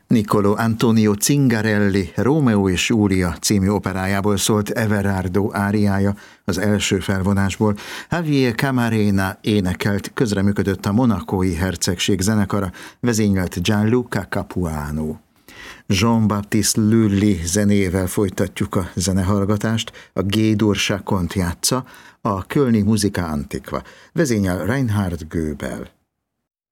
Niccolò Antonio Zingarelli Rómeó és Júlia című operájából szólt Everardo áriája az első felvonásból. Javier Camarena énekelt, közreműködött a monacói hercegség zenekara, vezényelt Gianluca Capuano. Jean-Baptiste Lully zenével folytatjuk a zenehallgatást, a G-dur Chaconte játsza, a Kölni Musica Antiqua, vezényel Reinhard Göbel.